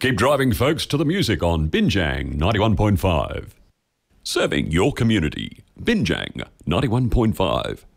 Keep driving, folks, to the music on Binjang 91.5. Serving your community. Binjang 91.5.